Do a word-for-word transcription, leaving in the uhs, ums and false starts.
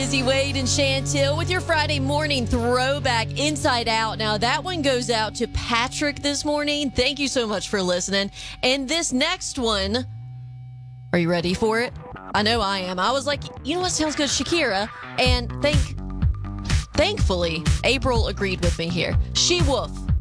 Izzy Wade and Chantil with your Friday morning throwback Inside Out. Now, that one goes out to Patrick this morning. Thank you so much for listening. And this next one, are you ready for it? I know I am. I was like, you know what sounds good? Shakira. And thank, thankfully, April agreed with me here. She Wolf